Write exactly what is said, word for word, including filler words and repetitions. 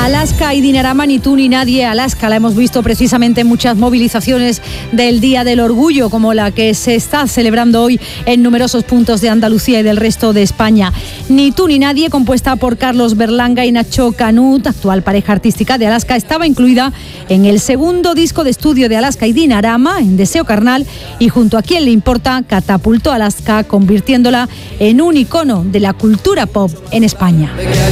Alaska y Dinarama, ni tú ni nadie. Alaska la hemos visto precisamente en muchas movilizaciones del Día del Orgullo, como la que se está celebrando hoy en numerosos puntos de Andalucía y del resto de España. Ni tú ni nadie, compuesta por Carlos Berlanga y Nacho Canut, actual pareja artística de Alaska, estaba incluida en el segundo disco de estudio de Alaska y Dinarama, en Deseo Carnal, y junto a Quien le importa, catapultó a Alaska, convirtiéndola en un icono de la cultura pop en España.